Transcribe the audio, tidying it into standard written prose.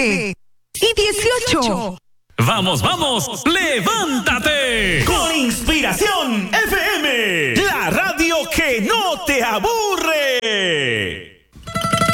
17 y 18. Vamos, vamos, levántate con Inspiración FM, la radio que no te aburre.